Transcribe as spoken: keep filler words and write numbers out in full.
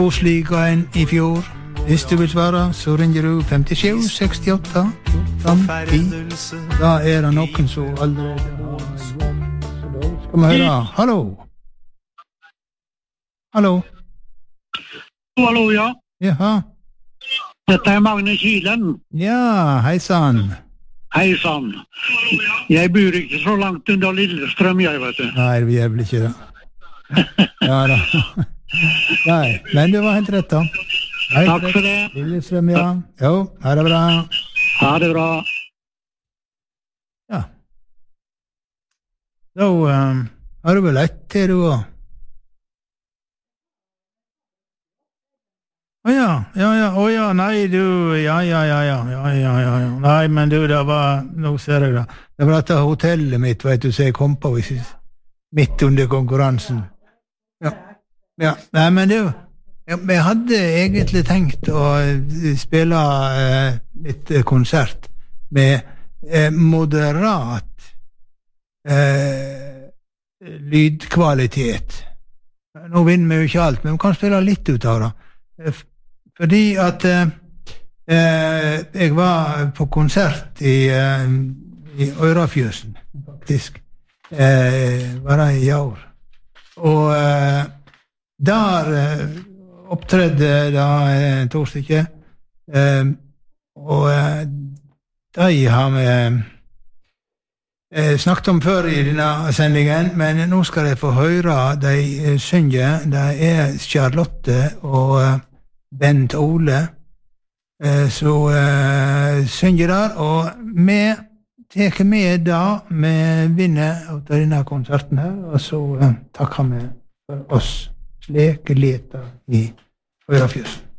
Osligaen I fjor. Hvis du vil svare, så ringer du femtisju sekstiåtte femti. Da er det noen som allerede har så da skal vi høre. Hallo. Hallo. Hallo, ja. Jaha. Dette er Magne Kilen. Ja, hei sann. Hei sann. Jeg bor ikke så langt under Lillestrøm, jeg vet du. Nei, vi er vel ikke det. Ja da. Nei, men det var helt rett da. Hei, Takk for det. Lillestrøm, ja. Jo, ha det bra. Ha det bra. Ja. Da um, har du vel lett til du også. Å ja, ja, ja, å ja, nei, du, ja, ja, ja, ja, ja, ja, ja, ja. Nei, men du, det var, nå ser jeg da, det var dette hotellet mitt, vet du, så jeg kom på midt under konkurransen. Ja, ja, nei, men du, ja, jeg hadde egentlig tenkt å spille eh, litt konsert med eh, moderat eh, lydkvalitet. Nå vinner vi jo ikke alt, men vi kan spille litt ut av det. Fordi at eh, jeg var på konsert i, eh, i Ørafjøsen, faktisk. Eh, var det I år. Og eh, der eh, opptredde da eh, to stykker. Eh, og eh, de har vi eh, snakket om før I denne sendingen, men nå skal jeg få høre de eh, synge. Det er Charlotte og eh, Bent Ole, eh, så eh, synger der, og vi teker med da, vi vinner av denne konserten her, og så eh, takker vi for oss slik leter I Ørafjøsen.